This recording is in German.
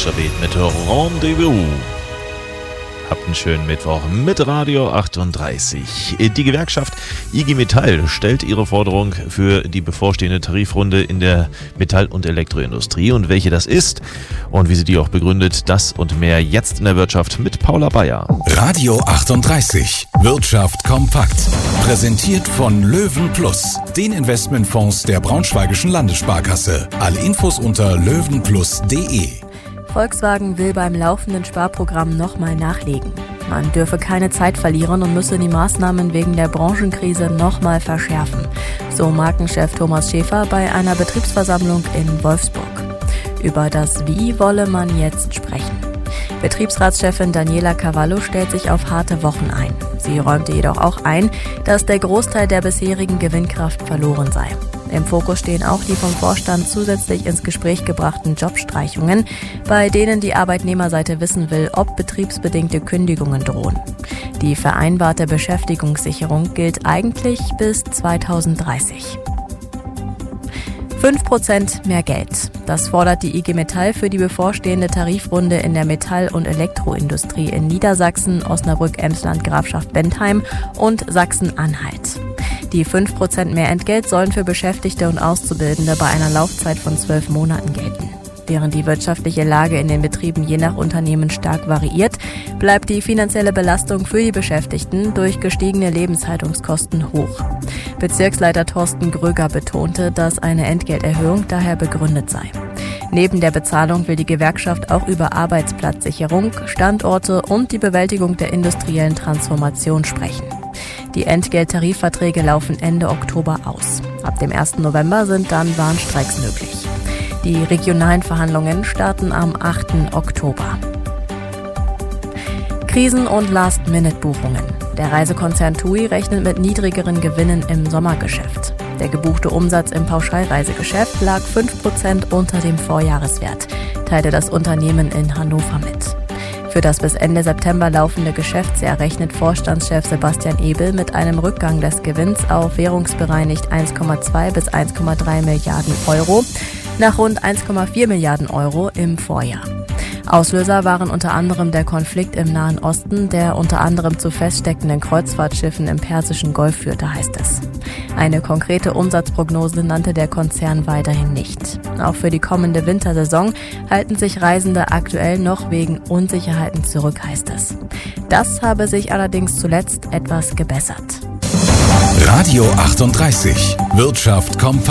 Alphabet mit Rendezvous. Habt einen schönen Mittwoch mit Radio 38. Die Gewerkschaft IG Metall stellt ihre Forderung für die bevorstehende Tarifrunde in der Metall- und Elektroindustrie. Und welche das ist und wie sie die auch begründet, das und mehr jetzt in der Wirtschaft mit Paula Bayer. Radio 38. Wirtschaft kompakt. Präsentiert von Löwen Plus, den Investmentfonds der Braunschweigischen Landessparkasse. Alle Infos unter löwenplus.de. Volkswagen will beim laufenden Sparprogramm nochmal nachlegen. Man dürfe keine Zeit verlieren und müsse die Maßnahmen wegen der Branchenkrise nochmal verschärfen, so Markenchef Thomas Schäfer bei einer Betriebsversammlung in Wolfsburg. Über das Wie wolle man jetzt sprechen. Betriebsratschefin Daniela Cavallo stellt sich auf harte Wochen ein. Sie räumte jedoch auch ein, dass der Großteil der bisherigen Gewinnkraft verloren sei. Im Fokus stehen auch die vom Vorstand zusätzlich ins Gespräch gebrachten Jobstreichungen, bei denen die Arbeitnehmerseite wissen will, ob betriebsbedingte Kündigungen drohen. Die vereinbarte Beschäftigungssicherung gilt eigentlich bis 2030. 5% mehr Geld. Das fordert die IG Metall für die bevorstehende Tarifrunde in der Metall- und Elektroindustrie in Niedersachsen, Osnabrück, Emsland, Grafschaft Bentheim und Sachsen-Anhalt. Die 5% mehr Entgelt sollen für Beschäftigte und Auszubildende bei einer Laufzeit von 12 Monaten gelten. Während die wirtschaftliche Lage in den Betrieben je nach Unternehmen stark variiert, bleibt die finanzielle Belastung für die Beschäftigten durch gestiegene Lebenshaltungskosten hoch. Bezirksleiter Thorsten Gröger betonte, dass eine Entgelterhöhung daher begründet sei. Neben der Bezahlung will die Gewerkschaft auch über Arbeitsplatzsicherung, Standorte und die Bewältigung der industriellen Transformation sprechen. Die Entgelttarifverträge laufen Ende Oktober aus. Ab dem 1. November sind dann Warnstreiks möglich. Die regionalen Verhandlungen starten am 8. Oktober. Krisen- und Last-Minute-Buchungen. Der Reisekonzern TUI rechnet mit niedrigeren Gewinnen im Sommergeschäft. Der gebuchte Umsatz im Pauschalreisegeschäft lag 5% unter dem Vorjahreswert, teilte das Unternehmen in Hannover mit. Für das bis Ende September laufende Geschäftsjahr rechnet Vorstandschef Sebastian Ebel mit einem Rückgang des Gewinns auf währungsbereinigt 1,2 bis 1,3 Milliarden Euro nach rund 1,4 Milliarden Euro im Vorjahr. Auslöser waren unter anderem der Konflikt im Nahen Osten, der unter anderem zu feststeckenden Kreuzfahrtschiffen im Persischen Golf führte, heißt es. Eine konkrete Umsatzprognose nannte der Konzern weiterhin nicht. Auch für die kommende Wintersaison halten sich Reisende aktuell noch wegen Unsicherheiten zurück, heißt es. Das habe sich allerdings zuletzt etwas gebessert. Radio 38. Wirtschaft kompakt.